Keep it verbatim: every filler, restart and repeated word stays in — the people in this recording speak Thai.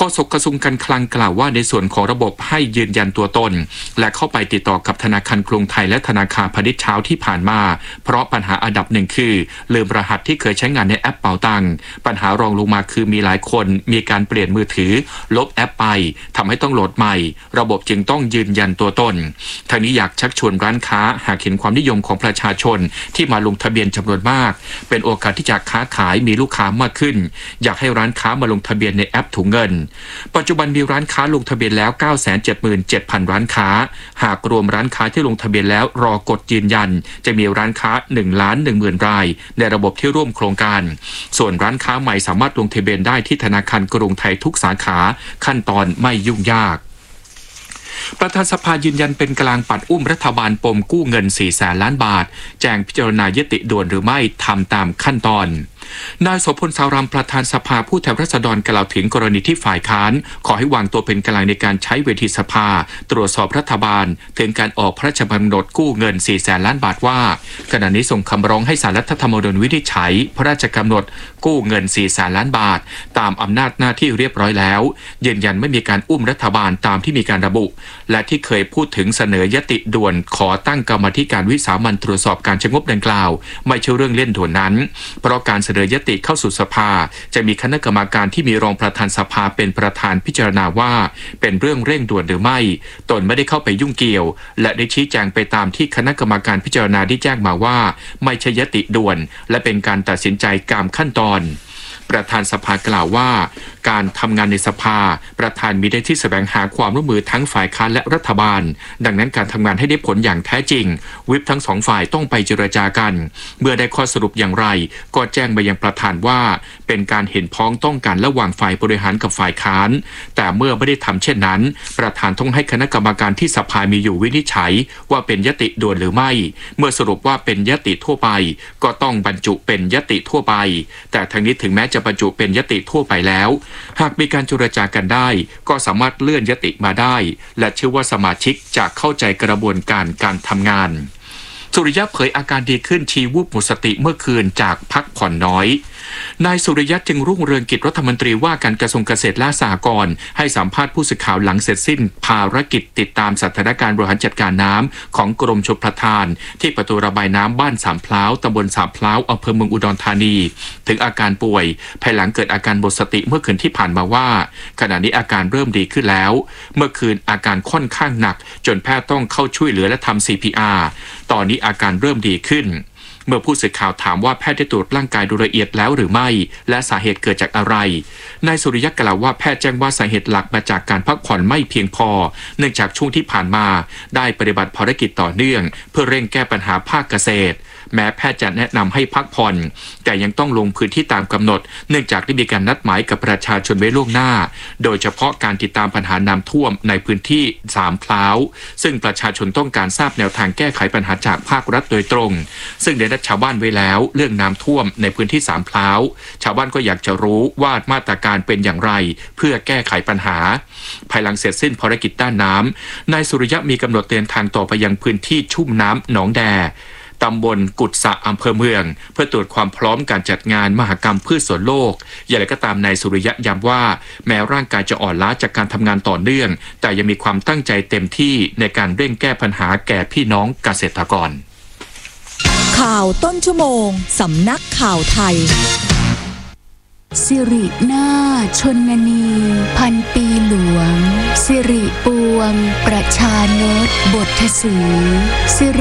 ษกกระทรวงการคลังกล่าวว่าในส่วนของระบบให้ยืนยันตัวตนและเข้าไปติดต่อกับธนาคารกรุงไทยและธนาคารพาณิชย์เช้าที่ผ่านมาเพราะปัญหาอันดับหนึ่งคือลืมรหัสที่เคยใช้งานในแอปเป๋าตังค์ปัญหารองลงมาคือมีหลายคนมีการเปลี่ยนมือถือลบแอปไปทำให้ต้องโหลดใหม่ระบบจึงต้องยืนยันตัวตนทางนี้อยากชักชวนร้านค้าหากเห็นความนิยมของประชาชนที่มาลงทะเบียนจำนวนมากเป็นโอกาสที่จะค้าขายมีลูกค้ามากขึ้นอยากให้ร้านค้ามาลงทะเบียนในแอปถุงเงินปัจจุบันมีร้านค้าลงทะเบียนแล้ว เก้าแสนเจ็ดหมื่นเจ็ดพัน ร้านค้าหากรวมร้านค้าที่ลงทะเบียนแล้วรอกดยืนยันจะมีร้านค้า หนึ่งล้านหนึ่งหมื่น รายในระบบที่ร่วมโครงการส่วนร้านค้าใหม่สามารถลงทะเบียนได้ที่ธนาคารกรุงไทยทุกสาขาขั้นตอนไม่ยุ่งยากประธานสภายืนยันเป็นกลางปัดอุ้มรัฐบาลปมกู้เงินสี่แสนล้านบาทแจ้งพิจารณายติด่วนหรือไม่ทำตามขั้นตอนนายโสพลสารามประธานสภาผู้แทนราษฎรกล่าวถึงกรณีที่ฝ่ายค้านขอให้วางตัวเป็นกลางในการใช้เวทีสภาตรวจสอบรัฐบาลถึงการออกพระราชบัญญัติกู้เงินสี่แสนล้านบาทว่าขณะนี้ส่งคำร้องให้ศาลรัฐธรรมนูญวินิจฉัยพระราชกำหนดกู้เงินสี่แสนล้านบาทตามอำนาจหน้าที่เรียบร้อยแล้วยืนยันไม่มีการอุ้มรัฐบาลตามที่มีการระบุและที่เคยพูดถึงเสนอยติด่วนขอตั้งกรรมาธิการวิสามัญตรวจสอบการใช้งบดังกล่าวไม่ใช่เรื่องเล่นด่วนนั้นเพราะการเสนอยติเข้าสู่สภาจะมีคณะกรรมการที่มีรองประธานสภาเป็นประธานพิจารณาว่าเป็นเรื่องเร่งด่วนหรือไม่ตนไม่ได้เข้าไปยุ่งเกี่ยวและได้ชี้แจงไปตามที่คณะกรรมการพิจารณาได้แจ้งมาว่าไม่ใช่ยติด่วนและเป็นการตัดสินใจตามขั้นตอนประธานสภากล่าวว่าการทำงานในสภาประธานมีได้ที่แสวงหาความร่วมมือทั้งฝ่ายค้านและรัฐบาลดังนั้นการทำงานให้ได้ผลอย่างแท้จริงวิปทั้งสองฝ่ายต้องไปเจรจากันเมื่อได้ข้อสรุปอย่างไรก็แจ้งไปยังประธานว่าเป็นการเห็นพ้องต้องกันระหว่างฝ่ายบริหารกับฝ่ายค้านแต่เมื่อไม่ได้ทำเช่นนั้นประธานต้องให้คณะกรรมการที่สภามีอยู่วินิจฉัยว่าเป็นยติด่วนหรือไม่เมื่อสรุปว่าเป็นยติทั่วไปก็ต้องบรรจุเป็นยติทั่วไปแต่ทั้งนี้ถึงแม้จะบรรจุเป็นยติทั่วไปแล้วหากมีการเจรจากันได้ก็สามารถเลื่อนยติมาได้และเชื่อว่าสมาชิกจะเข้าใจกระบวนการการทำงานสุริยะเผยอาการดีขึ้นชีวูบหมดสติเมื่อคืนจากพักผ่อนน้อยนายสุริยะจึงรุ่งเรืองกิจรัฐมนตรีว่าการกระทรวงเกษตรและสหกรณ์ให้สัมภาษณ์ผู้สื่อข่าวหลังเสร็จสิ้นภารกิจติดตามสถานการณ์บริหารจัดการน้ำของกรมชลประทานที่ประตูระบายน้ำบ้านสามพร้าวตำบลสามพร้าวอำเภอเมืองอุดรธานีถึงอาการป่วยภายหลังเกิดอาการหมดสติเมื่อคืนที่ผ่านมาว่าขณะนี้อาการเริ่มดีขึ้นแล้วเมื่อคืนอาการค่อนข้างหนักจนแพทย์ต้องเข้าช่วยเหลือและทำ ซี พี อาร์ ตอนนี้อาการเริ่มดีขึ้นเมื่อผู้สื่อข่าวถามว่าแพทย์ได้ตรวจร่างกายโดยละเอียดแล้วหรือไม่และสาเหตุเกิดจากอะไรนายสุริยะกล่าวว่าแพทย์แจ้งว่าสาเหตุหลักมาจากการพักผ่อนไม่เพียงพอเนื่องจากช่วงที่ผ่านมาได้ปฏิบัติภารกิจต่อเนื่องเพื่อเร่งแก้ปัญหาภาคเกษตรแม้แพทย์จะแนะนำให้พักผ่อนแต่ยังต้องลงพื้นที่ตามกำหนดเนื่องจากได้มีการนัดหมายกับประชาชนไว้ล่วงหน้าโดยเฉพาะการติดตามปัญหาน้ำท่วมในพื้นที่สามพร้าวซึ่งประชาชนต้องการทราบแนวทางแก้ไขปัญหาจากภาครัฐโดยตรงซึ่งได้นัดชาวบ้านไว้แล้วเรื่องน้ำท่วมในพื้นที่สามพร้าวชาวบ้านก็อยากจะรู้ว่ามาตรการเป็นอย่างไรเพื่อแก้ไขปัญหาภายหลังเสร็จสิ้นภารกิจด้านน้ำนายสุริยะมีกำหนดเดินทางต่อไปยังพื้นที่ชุ่มน้ำหนองแดตำบลกุดสะอำเภอเมืองเพื่อตรวจความพร้อมการจัดงานมหกรรมพืชสวนโลกอย่างไรก็ตามนายสุริยะย้ำว่าแม้ร่างกายจะอ่อนล้าจากการทำงานต่อเนื่องแต่ยังมีความตั้งใจเต็มที่ในการเร่งแก้ปัญหาแก่พี่น้องเกษตรกรข่าวต้นชั่วโมงสำนักข่าวไทยสิรินาถชนนีพันปีหลวงสิริปวงประชานตบทสีสิริ